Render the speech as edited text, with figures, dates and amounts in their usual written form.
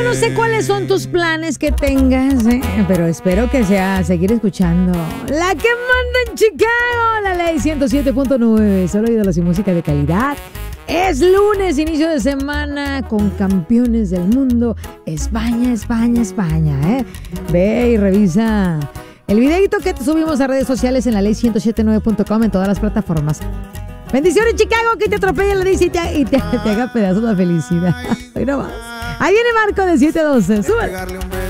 No sé cuáles son tus planes que tengas, pero espero que sea seguir escuchando la que manda en Chicago, la ley 107.9, solo ídolos y música de calidad. Es lunes, inicio de semana con campeones del mundo. España, España, España, Ve y revisa el videito que subimos a redes sociales en la ley 107.9.com en todas las plataformas. Bendiciones, Chicago, que te atropelle la DC y te haga pedazos la felicidad. Ahí no más. Ahí viene Marco de 7 a 12. Súbale.